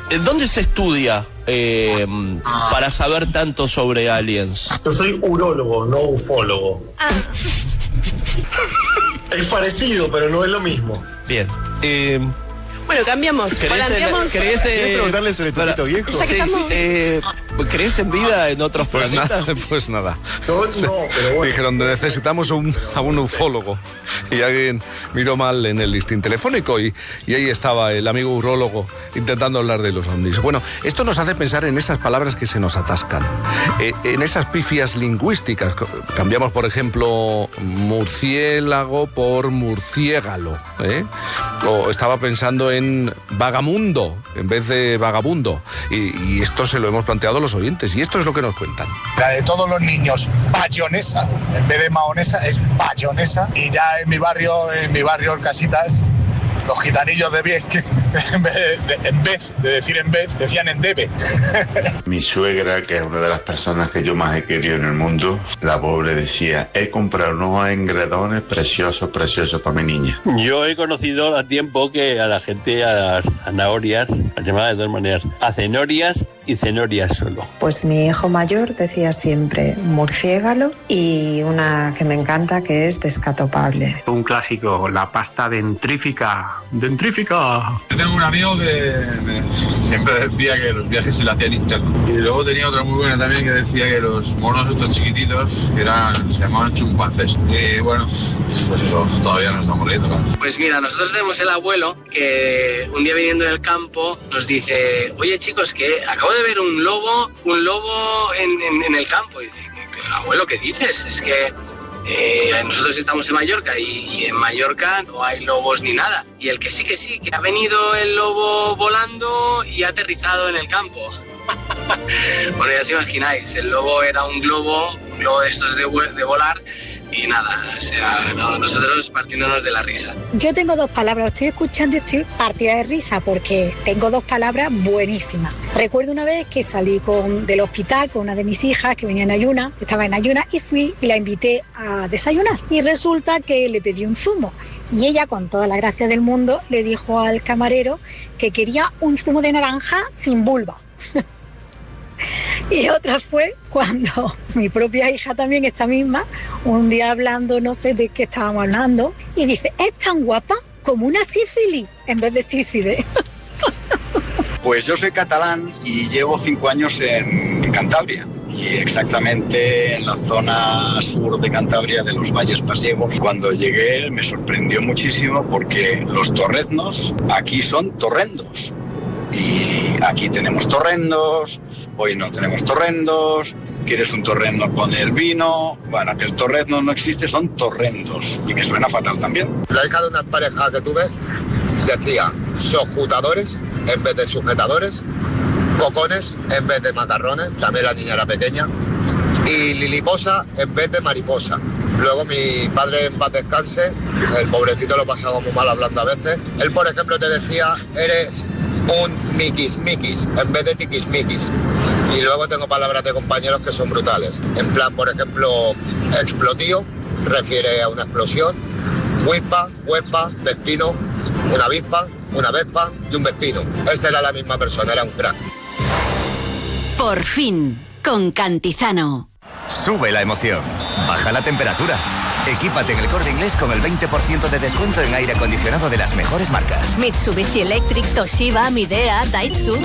¿Dónde se estudia para saber tanto sobre aliens? Yo soy urólogo, no ufólogo. Es parecido, pero no es lo mismo. Bien. Bueno, cambiamos. ¿Querés preguntarle sobre tu pito viejo? ¿Crees en vida en otros planetas? Pues nada. No, pero bueno. Dijeron, necesitamos a un ufólogo. Y alguien miró mal en el listín telefónico y ahí estaba el amigo urólogo intentando hablar de los ovnis. Bueno, esto nos hace pensar en esas palabras que se nos atascan, en esas pifias lingüísticas. Cambiamos, por ejemplo, murciélago por murciégalo, o estaba pensando en vagamundo en vez de vagabundo. Y esto se lo hemos planteado a los oyentes y esto es lo que nos cuentan. La de todos los niños, bayonesa. En vez de mahonesa es bayonesa. Y ya en mi barrio en Casitas, los gitanillos de bien que en vez de decían en debe. Mi suegra, que es una de las personas que yo más he querido en el mundo, la pobre decía, he comprado unos engredones preciosos para mi niña. Yo he conocido a tiempo que a la gente, a las zanahorias, las llamadas de dos maneras, a cenorias y cenorias solo. Pues mi hijo mayor decía siempre murciégalo y una que me encanta que es descatopable. Un clásico, la pasta dentrífica. ¡Dentrífica! Yo tengo un amigo que siempre decía que los viajes se le hacían internos. Y luego tenía otra muy buena también que decía que los monos estos chiquititos se llamaban chimpancés. Y bueno, pues eso todavía nos estamos riendo, claro. Pues mira, nosotros tenemos el abuelo que un día viniendo del campo nos dice, oye chicos, que acabo de ver un lobo en el campo. Y dice, abuelo, ¿qué dices? Es que nosotros estamos en Mallorca y en Mallorca no hay lobos ni nada. Y el que sí, que ha venido el lobo volando y ha aterrizado en el campo. Bueno, ya os imagináis, el lobo era un globo de estos de volar. Y nada, o sea, nosotros partiéndonos de la risa. Yo tengo dos palabras, estoy escuchando y estoy partida de risa porque tengo dos palabras buenísimas. Recuerdo una vez que salí del hospital con una de mis hijas que venía en ayunas, estaba en ayunas y fui y la invité a desayunar. Y resulta que le pedí un zumo y ella, con toda la gracia del mundo, le dijo al camarero que quería un zumo de naranja sin vulva. Y otra fue cuando mi propia hija también, esta misma, un día hablando, no sé de qué estábamos hablando, y dice, es tan guapa como una sífilis, en vez de sífide. Pues yo soy catalán y llevo 5 años en Cantabria. Y exactamente en la zona sur de Cantabria, de los valles pasiegos. Cuando llegué me sorprendió muchísimo porque los torreznos aquí son torrendos. Y aquí tenemos torrendos, hoy no tenemos torrendos, quieres un torrendo con el vino, bueno, que el torrezno no existe, son torrendos, y me suena fatal también. La hija de una pareja que tuve decía sojutadores en vez de sujetadores, cocones en vez de macarrones, también la niña era pequeña, y liliposa en vez de mariposa. Luego mi padre, en paz descanse, el pobrecito lo pasaba muy mal hablando a veces. Él, por ejemplo, te decía, eres un miquis en vez de tiquismiquis. Y luego tengo palabras de compañeros que son brutales. En plan, por ejemplo, explotío, refiere a una explosión. Huispa, vespino, una avispa, una vespa y un vespino. Esa era la misma persona, era un crack. Por fin, con Cantizano. Sube la emoción, baja la temperatura. Equípate en El Corte Inglés con el 20% de descuento en aire acondicionado de las mejores marcas. Mitsubishi Electric, Toshiba, Midea, Daihatsu,